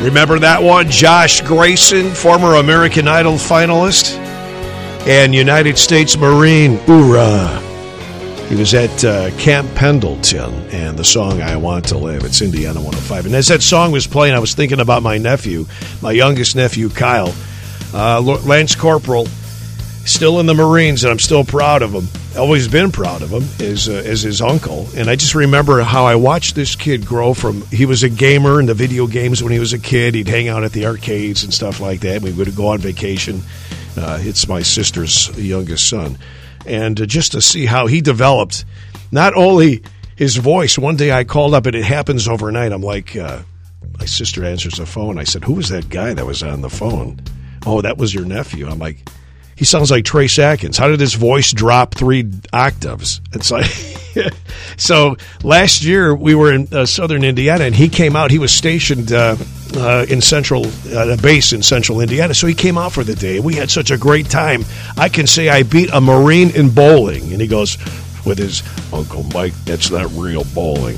Remember that one? Josh Grayson, former American Idol finalist and United States Marine. Hoorah! He was at Camp Pendleton, and the song I Want to Live. It's Indiana 105. And as that song was playing, I was thinking about my nephew, my youngest nephew, Kyle, Lance Corporal, still in the Marines, and I'm still proud of him. Always been proud of him as his uncle. And I just remember how I watched this kid grow from, he was a gamer in the video games when he was a kid. He'd hang out at the arcades and stuff like that. We would go on vacation. It's my sister's youngest son. And just to see how he developed, not only his voice. One day I called up, and it happens overnight. I'm like, my sister answers the phone. I said, who was that guy that was on the phone? Oh, that was your nephew. I'm like, he sounds like Trace Atkins. How did his voice drop 3 octaves? It's like, so last year we were in southern Indiana, and he came out. He was stationed in central, a base in central Indiana. So he came out for the day. We had such a great time. I can say I beat a Marine in bowling. And he goes, with his Uncle Mike, that's not real bowling.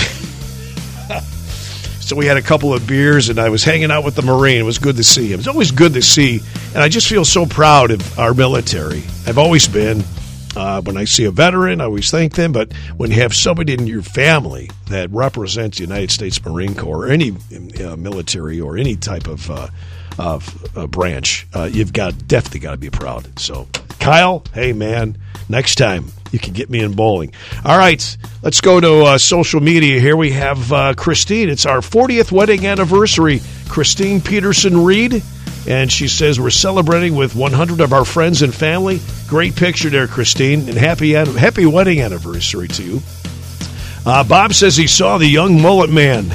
So we had a couple of beers, and I was hanging out with the Marine. It was good to see him. It's always good to see, and I just feel so proud of our military. I've always been. When I see a veteran, I always thank them. But when you have somebody in your family that represents the United States Marine Corps or any military or any type of branch, you've definitely got to be proud. So, Kyle, hey, man, next time you can get me in bowling. All right, let's go to social media here. We have Christine. It's our 40th wedding anniversary. Christine Peterson-Reed. And she says, we're celebrating with 100 of our friends and family. Great picture there, Christine. And happy wedding anniversary to you. Bob says he saw the young mullet man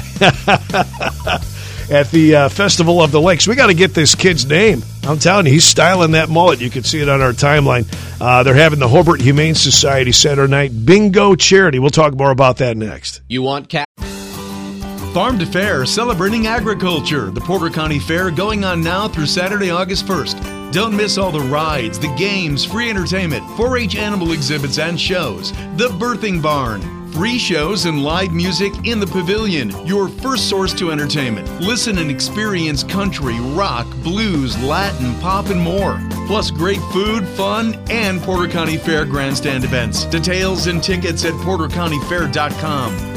at the Festival of the Lakes. We got to get this kid's name. I'm telling you, he's styling that mullet. You can see it on our timeline. They're having the Hobart Humane Society Saturday night bingo charity. We'll talk more about that next. You want cat? Farm to Fair, celebrating agriculture. The Porter County Fair going on now through Saturday, August 1st. Don't miss all the rides, the games, free entertainment, 4-H animal exhibits and shows. The Birthing Barn, free shows and live music in the pavilion. Your first source to entertainment. Listen and experience country, rock, blues, Latin, pop, and more. Plus great food, fun, and Porter County Fair grandstand events. Details and tickets at portercountyfair.com.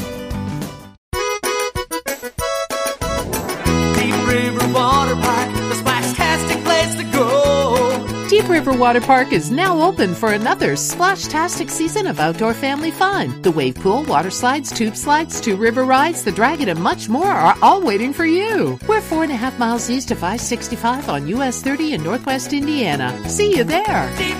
Deep River Water Park is now open for another splash-tastic season of outdoor family fun. The wave pool, water slides, tube slides, 2 river rides, the Dragon, and much more are all waiting for you. We're 4.5 miles east of I-65 on US 30 in Northwest Indiana. See you there. Deep